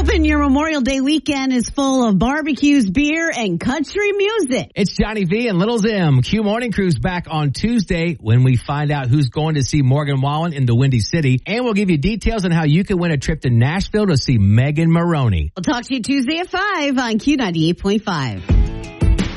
Hoping your Memorial Day weekend is full of barbecues, beer, and country music. It's Johnny V and Little Zim. Q Morning Crew's back on Tuesday when we find out who's going to see Morgan Wallen in the Windy City. And we'll give you details on how you can win a trip to Nashville to see Megan Maroney. We'll talk to you Tuesday at 5 on Q98.5.